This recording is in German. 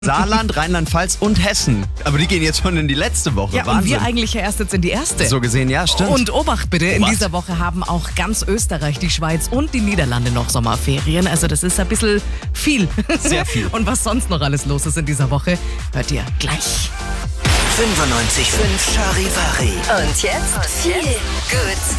Saarland, Rheinland-Pfalz und Hessen. Aber die gehen jetzt schon in die letzte Woche. Ja, Wahnsinn. und wir eigentlich ja erst jetzt in die erste. So gesehen, ja, stimmt. Und Obacht bitte, in dieser Woche haben auch ganz Österreich, die Schweiz und die Niederlande noch Sommerferien. Also das ist ein bisschen viel. Sehr viel. Und was sonst noch alles los ist in dieser Woche, hört ihr gleich. 95.5 Charivari. Und jetzt viel Good